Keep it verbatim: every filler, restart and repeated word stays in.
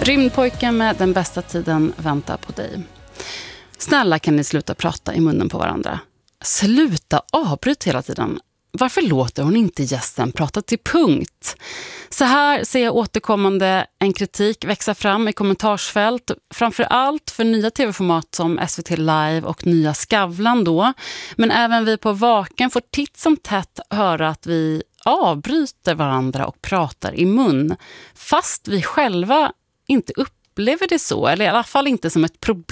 Rymdpojken med den bästa tiden väntar på dig. Snälla, kan ni sluta prata i munnen på varandra? Sluta avbryt hela tiden. Varför låter hon inte gästen prata till punkt? Så här ser jag återkommande en kritik växa fram i kommentarsfält. Framförallt för nya tv-format som S V T Live och nya Skavlan då. Men även vi på Vaken får titt som tätt höra att vi avbryter varandra och pratar i mun. Fast vi själva inte upplever det så, eller i alla fall inte som ett problem.